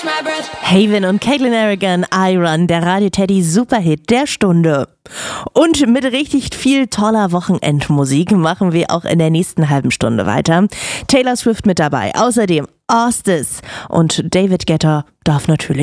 Haven und Caitlin Aragon, I Run, der Radio Teddy Superhit der Stunde. Und mit richtig viel toller Wochenendmusik machen wir auch in der nächsten halben Stunde weiter. Taylor Swift mit dabei, außerdem Ostis und David Guetta darf natürlich